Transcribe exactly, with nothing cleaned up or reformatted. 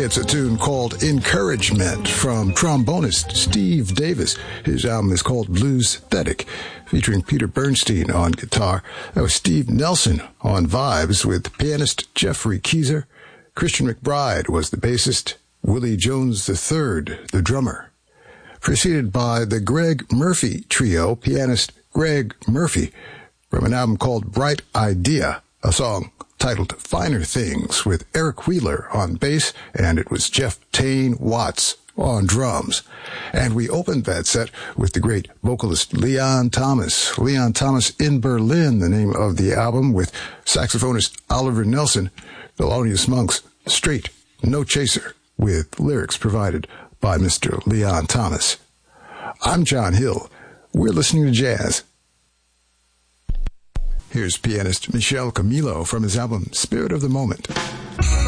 It's a tune called Encouragement from trombonist Steve Davis. His album is called Bluesthetic, featuring Peter Bernstein on guitar. That was Steve Nelson on vibes with pianist Jeffrey Keyser. Christian McBride was the bassist. Willie Jones the third, the drummer. Preceded by the Greg Murphy Trio, pianist Greg Murphy, from an album called Bright Idea, a song titled Finer Things with Eric Wheeler on bass, and it was Jeff Tane Watts on drums. And we opened that set with the great vocalist Leon Thomas. Leon Thomas in Berlin, the name of the album, with saxophonist Oliver Nelson, Thelonious Monk's Straight, No Chaser, with lyrics provided by Mister Leon Thomas. I'm John Hill. We're listening to jazz. Here's pianist Michel Camilo from his album Spirit of the Moment.